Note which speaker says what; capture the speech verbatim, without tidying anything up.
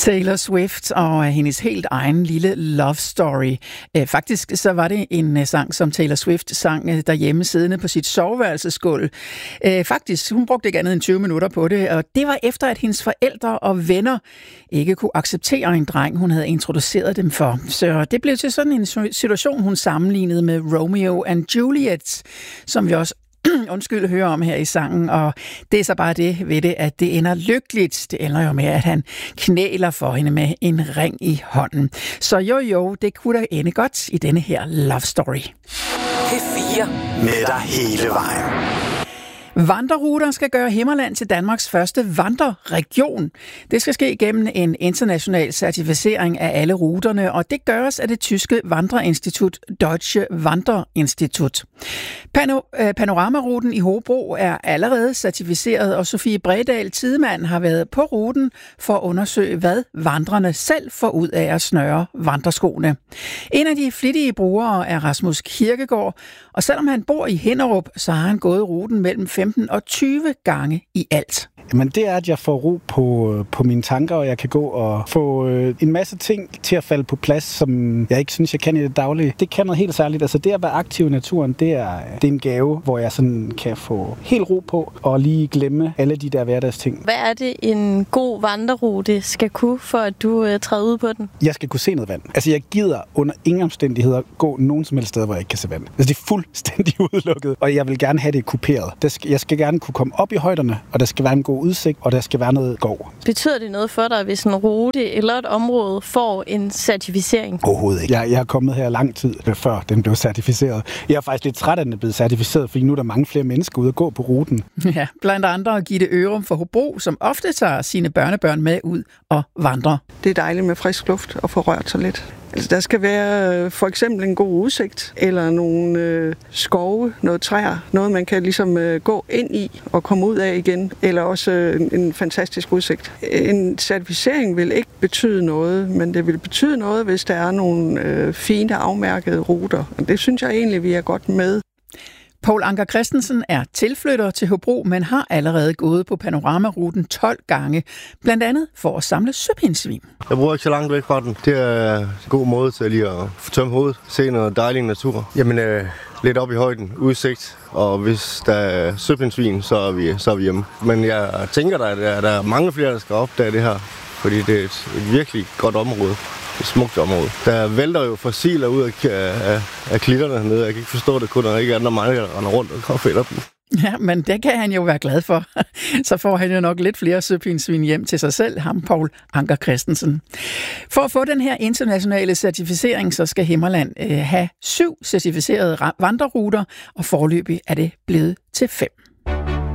Speaker 1: Taylor Swift og hendes helt egen lille love story. Faktisk så var det en sang, som Taylor Swift sang derhjemme siddende på sit soveværelsesgulv. Faktisk, hun brugte ikke andet end tyve minutter på det, og det var efter, at hendes forældre og venner ikke kunne acceptere en dreng, hun havde introduceret dem for. Så det blev til sådan en situation, hun sammenlignede med Romeo and Juliet, som vi også undskyld, hører om her i sangen, og det er så bare det ved det, at det ender lykkeligt. Det ender jo med, at han knæler for hende med en ring i hånden. Så jo jo, det kunne da ende godt i denne her love story.
Speaker 2: P fire med dig hele vejen.
Speaker 1: Vandreruter skal gøre Himmerland til Danmarks første vandreregion. Det skal ske gennem en international certificering af alle ruterne, og det gøres af det tyske vandreinstitut Deutsche Wanderinstitut. Pano- Panoramaruten i Hobro er allerede certificeret, og Sofie Bredal Tidemand har været på ruten for at undersøge, hvad vandrerne selv får ud af at snøre vandreskoene. En af de flittige brugere er Rasmus Kirkegaard, og selvom han bor i Hinnerup, så har han gået ruten mellem femten og tyve gange i alt.
Speaker 3: Men det er, at jeg får ro på, på mine tanker, og jeg kan gå og få øh, en masse ting til at falde på plads, som jeg ikke synes, jeg kan i det daglige. Det kan noget helt særligt. Altså det at være aktiv i naturen, det er, det er en gave, hvor jeg sådan kan få helt ro på og lige glemme alle de der hverdagsting.
Speaker 4: Hvad er det, en god vandrerute skal kunne, for at du øh, træder ud på den?
Speaker 3: Jeg skal kunne se noget vand. Altså jeg gider under ingen omstændigheder gå nogen som helst sted, hvor jeg ikke kan se vand. Altså det er fuldstændig udelukket, og jeg vil gerne have det kuperet. Jeg skal gerne kunne komme op i højderne, og der skal være en god udsigt, og der skal være noget skov.
Speaker 4: Betyder det noget for dig, hvis en rute eller et område får en certificering?
Speaker 3: Overhovedet ikke. Jeg, jeg har kommet her lang tid før den blev certificeret. Jeg er faktisk lidt træt af, at den er blevet certificeret, fordi nu er der mange flere mennesker ude at gå på ruten.
Speaker 1: Ja, blandt andre Gitte Ørum fra Hobro, som ofte tager sine børnebørn med ud og vandrer.
Speaker 5: Det er dejligt med frisk luft og få rørt sig lidt. Altså, der skal være for eksempel en god udsigt, eller nogle øh, skove, noget træer, noget man kan ligesom øh, gå ind i og komme ud af igen, eller også øh, en fantastisk udsigt. En certificering vil ikke betyde noget, men det vil betyde noget, hvis der er nogle øh, fine afmærkede ruter. Og det synes jeg egentlig, vi er godt med.
Speaker 1: Poul Anker Christensen er tilflytter til Hobro, men har allerede gået på Panoramaruten tolv gange, blandt andet for at samle søpindsvin.
Speaker 6: Jeg bruger ikke så langt væk fra den. Det er en god måde til lige at få tømme hovedet, se noget dejlig natur. Jamen, øh, lidt op i højden, udsigt, og hvis der er søpindsvin, så er vi, så er vi hjemme. Men jeg tænker, der er, der er mange flere, der skal opdage det her, fordi det er et, et virkelig godt område. Et smukt område. Der vælter jo fossiler ud af, af, af klitterne hernede. Jeg kan ikke forstå det kun, når ikke andre mange, der render rundt og finder dem.
Speaker 1: Ja, men det kan han jo være glad for. Så får han jo nok lidt flere søpindsvin hjem til sig selv, ham Poul Anker Christensen. For at få den her internationale certificering, så skal Himmerland øh, have syv certificerede vandreruter, og foreløbig er det blevet til fem.